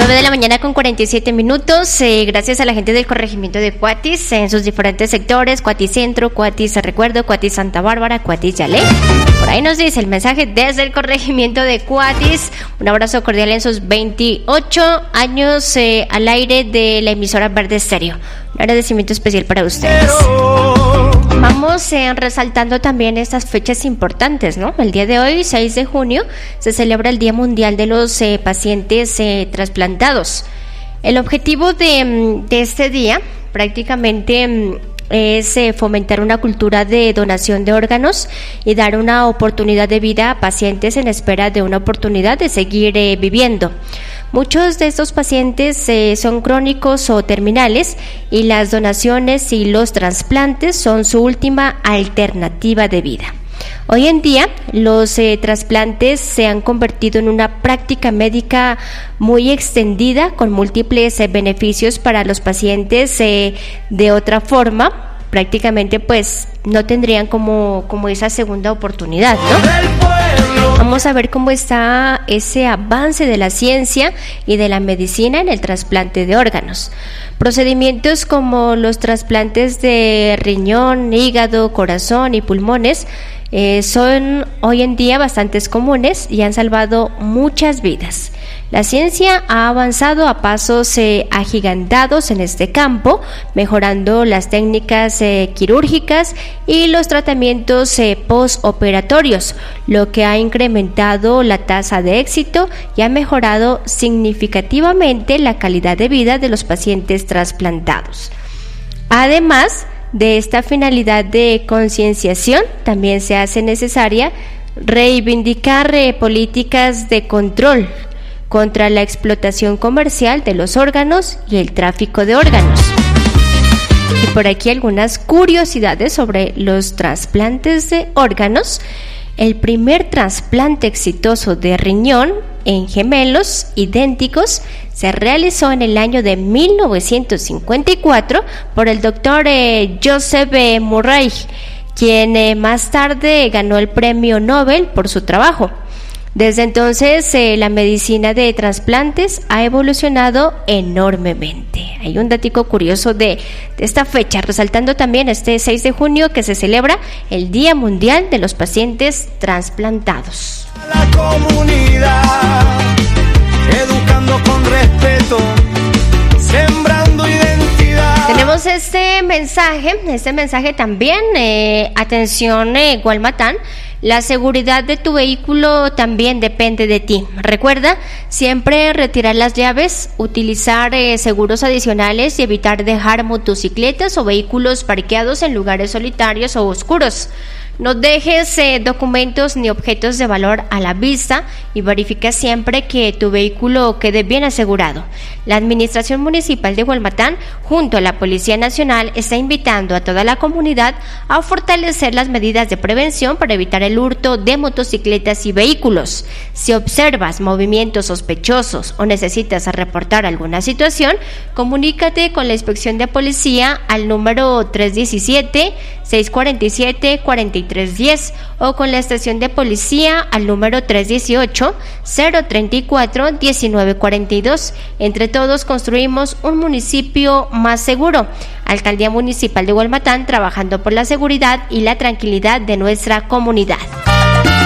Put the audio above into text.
9 de la mañana con 47 minutos. Gracias a la gente del corregimiento de Cuatis en sus diferentes sectores: Cuatis Centro, Cuatis Recuerdo, Cuatis Santa Bárbara, Cuatis Yalé. Por ahí nos dice el mensaje desde el corregimiento de Cuatis. Un abrazo cordial en sus 28 años al aire de la emisora Verde Estéreo. Un agradecimiento especial para ustedes. Vamos resaltando también estas fechas importantes, ¿no? El día de hoy, 6 de junio, se celebra el Día Mundial de los Pacientes Trasplantados. El objetivo de este día prácticamente es fomentar una cultura de donación de órganos y dar una oportunidad de vida a pacientes en espera de una oportunidad de seguir viviendo. Muchos de estos pacientes son crónicos o terminales y las donaciones y los trasplantes son su última alternativa de vida. Hoy en día, los trasplantes se han convertido en una práctica médica muy extendida con múltiples beneficios para los pacientes. De otra forma, prácticamente pues no tendrían como esa segunda oportunidad, ¿no? Vamos a ver cómo está ese avance de la ciencia y de la medicina en el trasplante de órganos. Procedimientos como los trasplantes de riñón, hígado, corazón y pulmones son hoy en día bastante comunes y han salvado muchas vidas. La ciencia ha avanzado a pasos agigantados en este campo, mejorando las técnicas quirúrgicas y los tratamientos postoperatorios, lo que ha incrementado la tasa de éxito y ha mejorado significativamente la calidad de vida de los pacientes trasplantados. Además de esta finalidad de concienciación, también se hace necesaria reivindicar políticas de control contra la explotación comercial de los órganos y el tráfico de órganos. Y por aquí algunas curiosidades sobre los trasplantes de órganos. El primer trasplante exitoso de riñón en gemelos idénticos se realizó en el año de 1954 por el doctor Joseph Murray, quien más tarde ganó el premio Nobel por su trabajo. Desde entonces, la medicina de trasplantes ha evolucionado enormemente. Hay un datico curioso de esta fecha, resaltando también este 6 de junio que se celebra el Día Mundial de los Pacientes Trasplantados. La comunidad, educando con respeto, sembrando identidad. Tenemos este mensaje también, atención Gualmatán. La seguridad de tu vehículo también depende de ti. Recuerda siempre retirar las llaves, utilizar seguros adicionales y evitar dejar motocicletas o vehículos parqueados en lugares solitarios o oscuros. No dejes documentos ni objetos de valor a la vista y verifica siempre que tu vehículo quede bien asegurado. La Administración Municipal de Gualmatán, junto a la Policía Nacional, está invitando a toda la comunidad a fortalecer las medidas de prevención para evitar el hurto de motocicletas y vehículos. Si observas movimientos sospechosos o necesitas reportar alguna situación, comunícate con la Inspección de Policía al número 317-647-4310 o con la estación de policía al número 318-034-1942. Entre todos construimos un municipio más seguro. Alcaldía Municipal de Gualmatán, trabajando por la seguridad y la tranquilidad de nuestra comunidad.